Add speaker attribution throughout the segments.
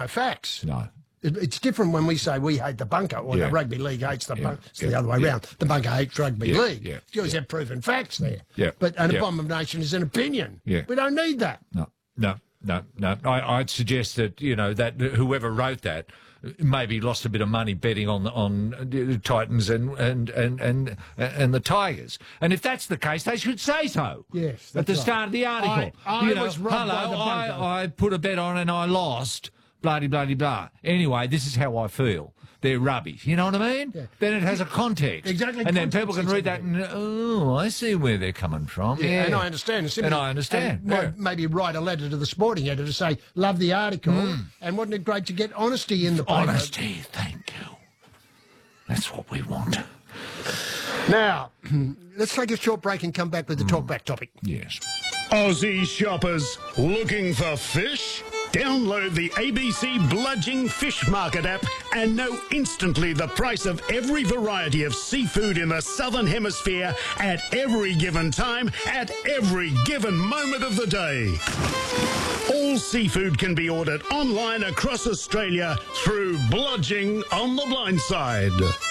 Speaker 1: no facts.
Speaker 2: No.
Speaker 1: It's different when we say we hate the bunker, or the rugby league hates the bunker. It's the other way around. The bunker hates rugby league. You always have proven facts there. But an abomination is an opinion. We don't need that.
Speaker 2: No. I'd suggest that, that whoever wrote that maybe lost a bit of money betting on Titans and the Tigers. And if that's the case, they should say so.
Speaker 1: Yes,
Speaker 2: at the start of the article.
Speaker 1: I was robbed by the bunker.
Speaker 2: I put a bet on and I lost. Blah, blah, blah, blah. Anyway, this is how I feel. They're rubbish. You know what I mean? Then it has a context.
Speaker 1: Exactly.
Speaker 2: And then people can read that and, I see where they're coming from.
Speaker 1: And I understand. And maybe write a letter to the sporting editor to say, love the article. And wasn't it great to get honesty in the paper?
Speaker 2: Honesty, thank you. That's what we want.
Speaker 1: Now, let's take a short break and come back with the talkback topic.
Speaker 2: Yes.
Speaker 3: Aussie shoppers looking for fish? Download the ABC Bludging Fish Market app and know instantly the price of every variety of seafood in the Southern Hemisphere at every given time, at every given moment of the day. All seafood can be ordered online across Australia through Bludging on the Blind Side.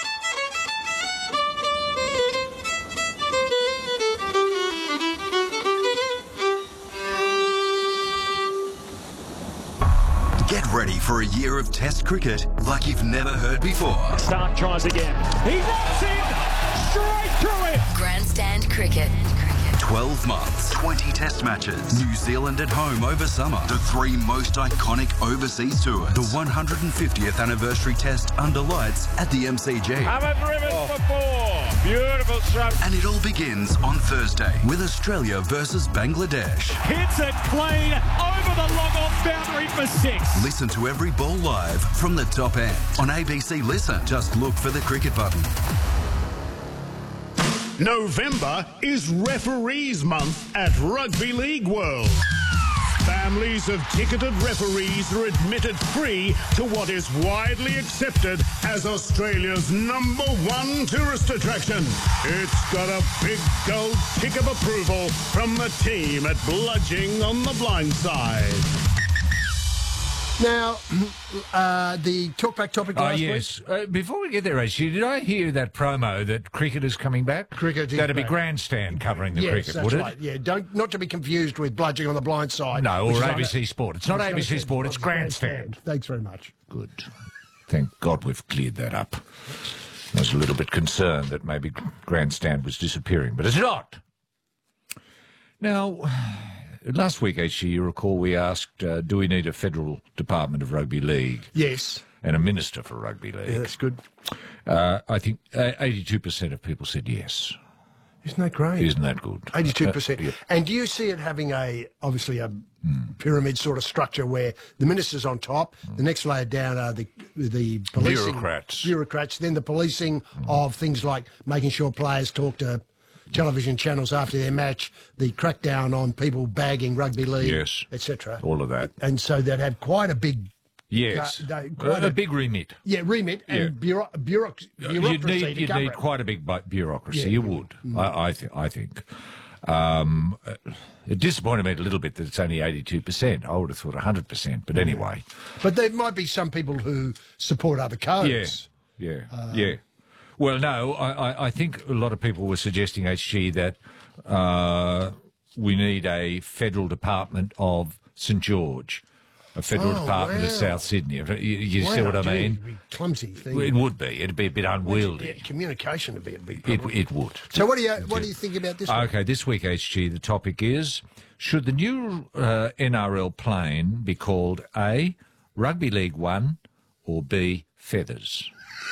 Speaker 4: Get ready for a year of Test cricket like you've never heard before.
Speaker 5: Stark tries again. He runs in straight through it.
Speaker 6: Grandstand cricket.
Speaker 4: 12 months, 20 Test matches, New Zealand at home over summer, the 3 most iconic overseas tours, the 150th anniversary Test under lights at the MCG.
Speaker 5: Hamid driven for 4. Beautiful stroke.
Speaker 4: And it all begins on Thursday with Australia versus Bangladesh.
Speaker 5: Hits it clean over the long-off boundary for 6.
Speaker 4: Listen to every ball live from the top end on ABC Listen. Just look for the cricket button.
Speaker 3: November is Referees Month at Rugby League World. Families of ticketed referees are admitted free to what is widely accepted as Australia's #1 tourist attraction. It's got a big gold tick of approval from the team at Bludging on the Blind Side.
Speaker 1: Now, the talkback topic last week.
Speaker 2: Before we get there, actually, did I hear that promo that cricket is coming back?
Speaker 1: Cricket is
Speaker 2: That'd be
Speaker 1: back.
Speaker 2: Grandstand covering the cricket,
Speaker 1: that's
Speaker 2: would
Speaker 1: right.
Speaker 2: it?
Speaker 1: Yeah, not to be confused with Bludging on the Blind Side.
Speaker 2: No, or
Speaker 1: which is
Speaker 2: ABC Sport. It's not ABC Sport, it's Grandstand.
Speaker 1: Thanks very much.
Speaker 2: Good. Thank God we've cleared that up. I was a little bit concerned that maybe Grandstand was disappearing, but it's not. Now, last week, actually, you recall we asked, do we need a federal Department of Rugby League?
Speaker 1: Yes.
Speaker 2: And a minister for rugby league?
Speaker 1: Yeah, that's good.
Speaker 2: I think 82% of people said yes.
Speaker 1: Isn't that great?
Speaker 2: Isn't that good?
Speaker 1: 82%.
Speaker 2: Yeah.
Speaker 1: And do you see it having obviously a pyramid sort of structure where the minister's on top, the next layer down are the policing... Bureaucrats. Then the policing of things like making sure players talk to television channels after their match, the crackdown on people bagging rugby league, etc.
Speaker 2: All of that.
Speaker 1: And so they'd have quite a big...
Speaker 2: Yes, a big remit.
Speaker 1: Yeah, remit and bureaucracy.
Speaker 2: You'd need quite a big bureaucracy.
Speaker 1: Yeah.
Speaker 2: You would, I think. It disappointed me a little bit that it's only 82%. I would have thought 100%, but anyway.
Speaker 1: But there might be some people who support other codes.
Speaker 2: Yeah. Well, no, I think a lot of people were suggesting, HG, that we need a federal department of St George. A federal department of South Sydney. You see what I mean?
Speaker 1: It'd be a clumsy thing.
Speaker 2: It would be. It'd be a bit unwieldy.
Speaker 1: Yeah, communication would be a big problem.
Speaker 2: It would.
Speaker 1: So what do you think about this week?
Speaker 2: Okay, this week, HG, the topic is, should the new NRL plane be called A, Rugby League One, or B, Feathers?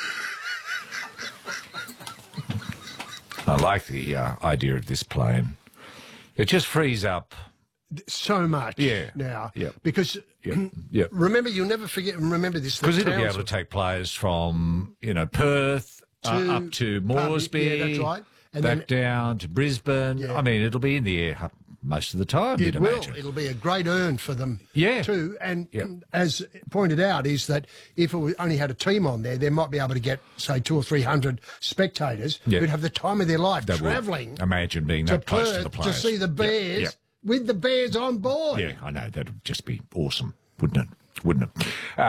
Speaker 2: I like the idea of this plane. It just frees up
Speaker 1: so much now. Because remember, you'll never forget, remember this.
Speaker 2: Because it'll be able to take players from, Perth up to Moresby,
Speaker 1: that's right. And
Speaker 2: back down to Brisbane.
Speaker 1: Yeah.
Speaker 2: I mean, it'll be in the air most of the time, you'd imagine.
Speaker 1: It'll be a great earn for them too. And as pointed out, is that if it only had a team on there, they might be able to get, say, 200 or 300 spectators who'd have the time of their life travelling.
Speaker 2: Imagine being that close to the players.
Speaker 1: To see the Bears with the Bears on board.
Speaker 2: Yeah, I know. That'd just be awesome, wouldn't it?